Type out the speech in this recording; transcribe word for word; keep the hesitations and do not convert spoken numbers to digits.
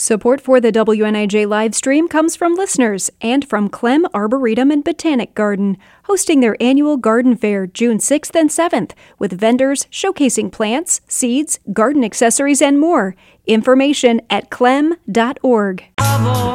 Support for the W N I J live stream comes from listeners and from Clem Arboretum and Botanic Garden, hosting their annual garden fair June sixth and seventh, with vendors showcasing plants, seeds, garden accessories, and more. Information at clem dot org.